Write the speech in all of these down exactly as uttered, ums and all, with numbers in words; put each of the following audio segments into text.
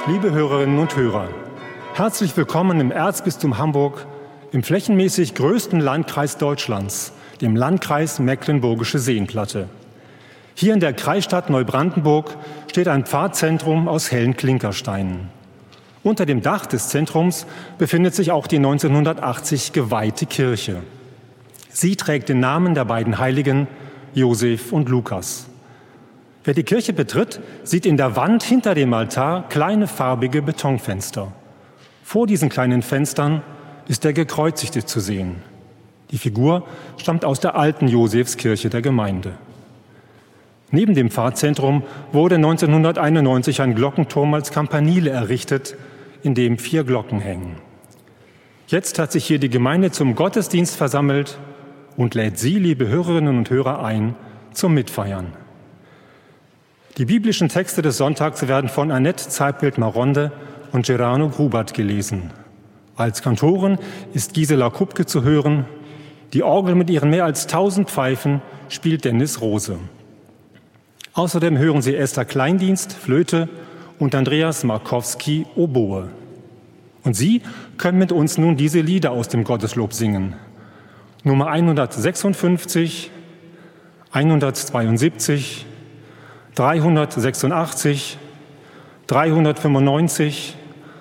Liebe Hörerinnen und Hörer, herzlich willkommen im Erzbistum Hamburg, im flächenmäßig größten Landkreis Deutschlands, dem Landkreis Mecklenburgische Seenplatte. Hier in der Kreisstadt Neubrandenburg steht ein Pfarrzentrum aus hellen Klinkersteinen. Unter dem Dach des Zentrums befindet sich auch die neunzehnhundertachtzig geweihte Kirche. Sie trägt den Namen der beiden Heiligen, Josef und Lukas. Wer die Kirche betritt, sieht in der Wand hinter dem Altar kleine farbige Betonfenster. Vor diesen kleinen Fenstern ist der Gekreuzigte zu sehen. Die Figur stammt aus der alten Josefskirche der Gemeinde. Neben dem Pfarrzentrum wurde neunzehnhunderteinundneunzig ein Glockenturm als Campanile errichtet, in dem vier Glocken hängen. Jetzt hat sich hier die Gemeinde zum Gottesdienst versammelt und lädt Sie, liebe Hörerinnen und Hörer, ein zum Mitfeiern. Die biblischen Texte des Sonntags werden von Annette Zeitbild-Maronde und Gerano Grubert gelesen. Als Kantorin ist Gisela Kupke zu hören. Die Orgel mit ihren mehr als tausend Pfeifen spielt Dennis Rose. Außerdem hören Sie Esther Kleindienst, Flöte und Andreas Markowski, Oboe. Und Sie können mit uns nun diese Lieder aus dem Gotteslob singen. Nummer hundertsechsundfünfzig, hundertzweiundsiebzig, dreihundertsechsundachtzig, dreihundertfünfundneunzig,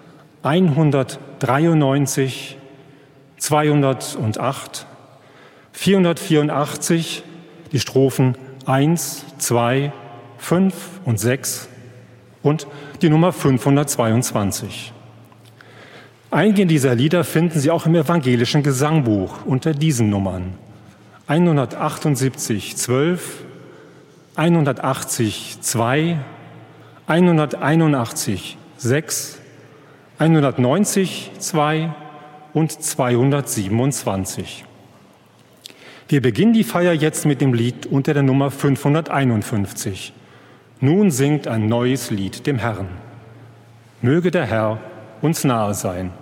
hundertdreiundneunzig, zweihundertacht, vierhundertvierundachtzig, die Strophen eins, zwei, fünf und sechs und die Nummer fünfhundertzweiundzwanzig. Einige dieser Lieder finden Sie auch im evangelischen Gesangbuch unter diesen Nummern: hundertachtundsiebzig, zwölf, hundertachtzig, zwei, hunderteinundachtzig, sechs, hundertneunzig, zwei und zweihundertsiebenundzwanzig. Wir beginnen die Feier jetzt mit dem Lied unter der Nummer fünfhunderteinundfünfzig. Nun singt ein neues Lied dem Herrn. Möge der Herr uns nahe sein.